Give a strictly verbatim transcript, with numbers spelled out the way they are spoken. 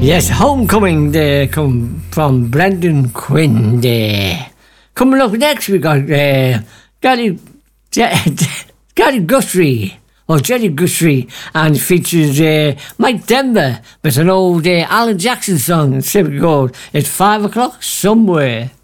Yes, Homecoming Day come from Brendan Quinn Day. Coming up next we got uh, Gary, Gary Guthrie, or Jerry Guthrie, and features uh, Mike Denver with an old uh, Alan Jackson song. It's typical. It's five o'clock somewhere.